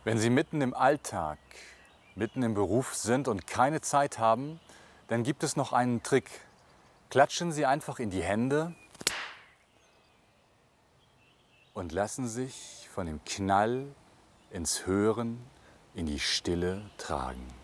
Wenn Sie mitten im Alltag, mitten im Beruf sind und keine Zeit haben, dann gibt es noch einen Trick. Klatschen Sie einfach in die Hände und lassen sich von dem Knall ins Hören, in die Stille tragen.